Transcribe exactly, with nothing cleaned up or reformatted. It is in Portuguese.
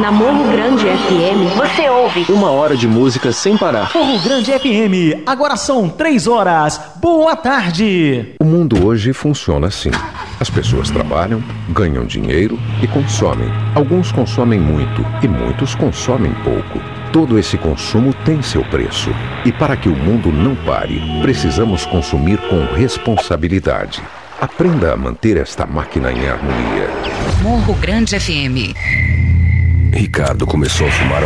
Na Morro Grande F M, você ouve uma hora de música sem parar. Morro Grande F M, agora são três horas. Boa tarde. O mundo hoje funciona assim. As pessoas trabalham, ganham dinheiro e consomem. Alguns consomem muito e muitos consomem pouco. Todo esse consumo tem seu preço. E para que o mundo não pare, precisamos consumir com responsabilidade. Aprenda a manter esta máquina em harmonia. Morro Grande F M. Ricardo começou a fumar